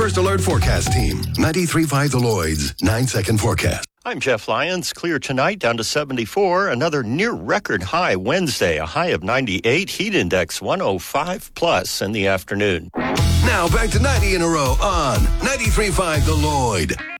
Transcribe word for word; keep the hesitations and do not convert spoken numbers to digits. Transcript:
First Alert Forecast Team, ninety-three point five The Lloyd's, nine second forecast. I'm Jeff Lyons. Clear tonight down to seventy-four. Another near record high Wednesday, a high of ninety-eight. Heat index one oh five plus in the afternoon. Now back to ninety in a row on ninety-three point five The Lloyd.